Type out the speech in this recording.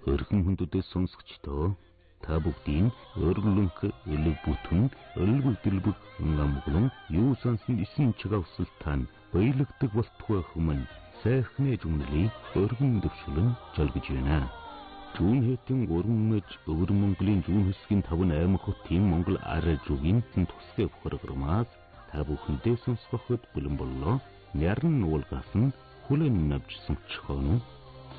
Өргөн хүндүүдээс сонсогчдоо та бүгдийн өргөлөнх элэг бүтэн өлбөг дэлбэг амглан юу сансан 9 чигээ усалтан баялагдаг болтугай хүмүн сайхны жүмнэлий өргөн дэвшлэн жолгож байна. Зүүн хэтийн урммэж өвөр Монголын зүүн хэсгийн 5 аймаг хотын Монгол аражуугийн тусгай бохоргормаас та бүхэндээ сонсгоход бэлэн боллоо. Няран нуулгаас нь хүлэн авч сонгочихоно.